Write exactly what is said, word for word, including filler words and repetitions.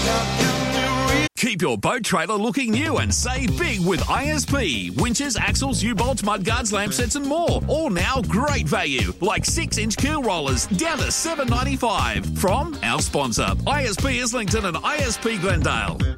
Keep your boat trailer looking new and save big with I S P. Winches, axles, U-bolts, mudguards, lamp sets and more. All now great value, like six inch keel rollers down to seven dollars ninety-five. From our sponsor, I S P Islington and I S P Glendale.